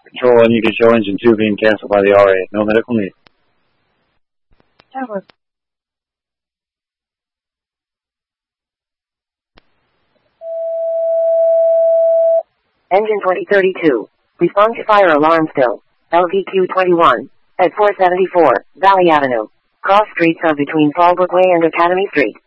Control, and you can show engine 2 being canceled by the RA. No medical need. Tower. Engine 2032. Respond to fire alarm still. LVQ 21. At 474, Valley Avenue. Cross streets are between Fallbrook Way and Academy Street.